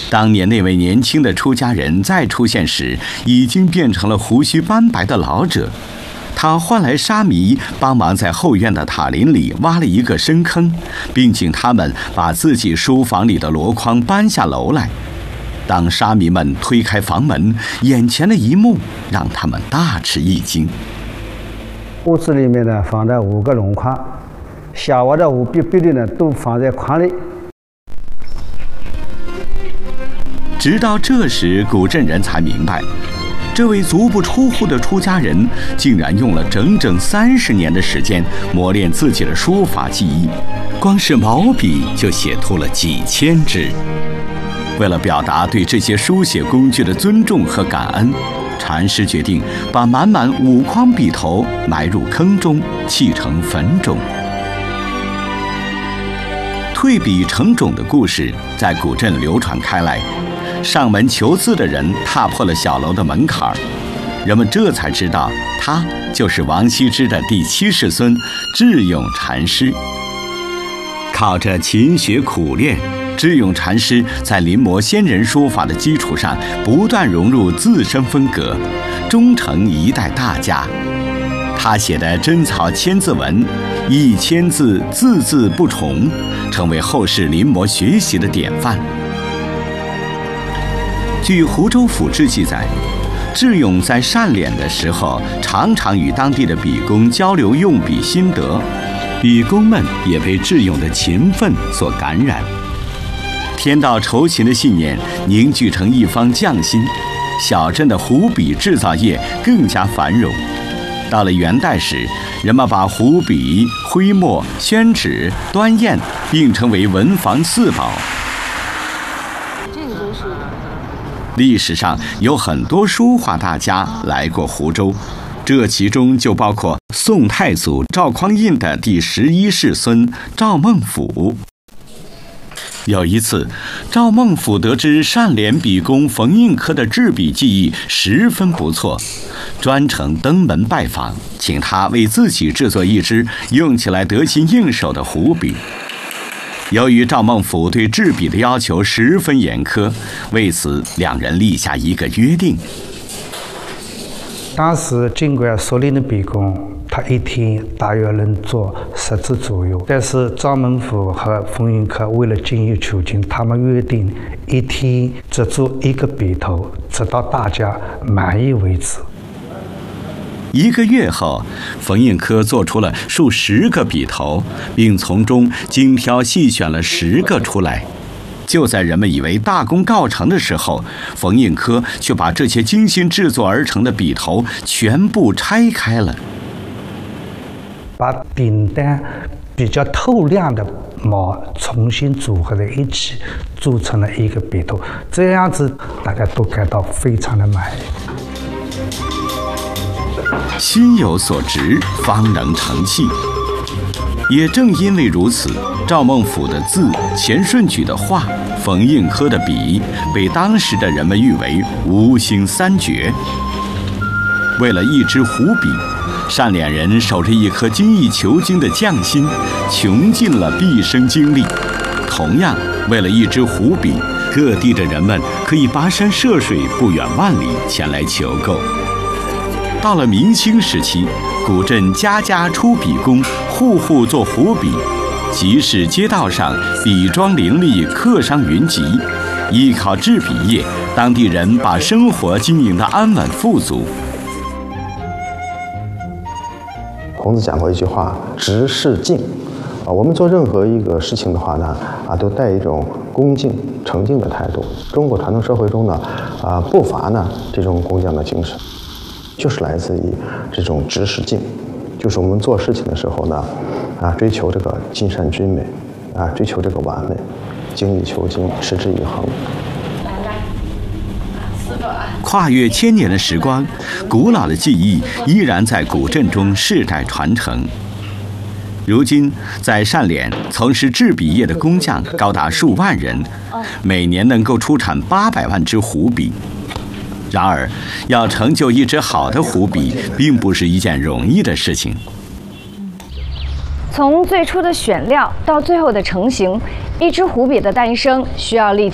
当年那位年轻的出家人再出现时，已经变成了胡须斑白的老者。他唤来沙弥帮忙在后院的塔林里挖了一个深坑，并请他们把自己书房里的箩筐搬下楼来。当沙弥们推开房门，眼前的一幕让他们大吃一惊。 屋子里面呢放着5个箩筐，下挖的5笔笔的呢都放在筐里。 直到这时，古镇人才明白，这位足不出户的出家人竟然用了整整30年的时间磨练自己的书法技艺，光是毛笔就写出了几千支。为了表达对这些书写工具的尊重和感恩，禅师决定把满满5筐笔头埋入坑中，砌成坟冢。退笔成冢的故事在古镇流传开来。上门求字的人踏破了小楼的门槛，人们这才知道他就是王羲之的第7世孙智勇禅师。靠着勤学苦练，智勇禅师在临摹先人书法的基础上，不断融入自身风格，终成一代大家。他写的真草千字文，1000字字字不重，成为后世临摹学习的典范。据湖州府志记载，智勇在善敛的时候，常常与当地的笔工交流用笔心得，笔工们也被智勇的勤奋所感染，天道酬勤的信念凝聚成一方匠心，小镇的湖笔制造业更加繁荣。到了元代时，人们把湖笔、徽墨、宣纸、端砚并称为文房4宝。历史上有很多书画大家来过湖州，这其中就包括宋太祖赵匡胤的第11世孙赵孟頫。有一次，赵孟頫得知善敛笔工冯应科的制笔技艺十分不错，专程登门拜访，请他为自己制作一支用起来得心应手的湖笔。由于赵孟頫对制笔的要求十分严苛，为此两人立下一个约定。 当时尽管所领的笔工，他一天大约能做10支左右，但是赵孟頫和冯应科为了精益求精，他们约定一天只做1个笔头，直到大家满意为止。 1个月后，冯应科做出了数10个笔头，并从中精挑细选了10个出来。就在人们以为大功告成的时候，冯应科却把这些精心制作而成的笔头全部拆开了， 把顶端比较透亮的毛重新组合在一起，做成了1个笔头。这样子大家都感到非常的满意。 心有所值，方能成器。也正因为如此，赵孟頫的字、钱顺举的画、冯应科的笔，被当时的人们誉为吴兴3绝。为了一支湖笔，善敛人守着一颗精益求精的匠心，穷尽了毕生精力。同样，为了一支湖笔，各地的人们可以跋山涉水，不远万里前来求购。到了明清时期，古镇家家出笔工，户户做湖笔，集市街道上笔庄林立，客商云集。依靠制笔业，当地人把生活经营得安稳富足。 孔子讲过一句话：“直视敬。”我们做任何一个事情的话呢，都带一种恭敬、诚敬的态度。中国传统社会中呢，不乏呢这种工匠的精神。就是来自于这种直视敬，就是我们做事情的时候呢，追求这个尽善尽美，追求这个完美，精益求精，持之以恒。 跨越1000年的时光，古老的技艺依然在古镇中世代传承。如今，在善敛从事制笔业的工匠高达数万人，每年能够出产800万支湖笔。然而，要成就一支好的湖笔，并不是一件容易的事情。 从最初的选料到最后的成型，一支湖笔的诞生需要历经